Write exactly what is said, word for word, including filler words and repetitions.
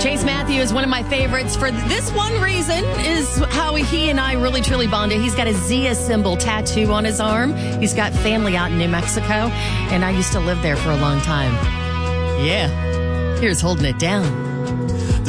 Chase Matthew is one of my favorites for this one reason is how he and I really truly bonded. He's got a Zia symbol tattoo on his arm. He's got family out in New Mexico, and I used to live there for a long time. Yeah. Here's Holding It Down.